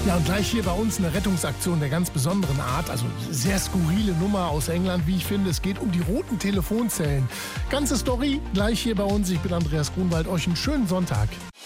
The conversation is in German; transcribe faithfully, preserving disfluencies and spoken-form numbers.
Ja, und gleich hier bei uns eine Rettungsaktion der ganz besonderen Art. Also sehr skurrile Nummer aus England, wie ich finde. Es geht um die roten Telefonzellen. Ganze Story gleich hier bei uns. Ich bin Andreas Grunwald. Euch einen schönen Sonntag.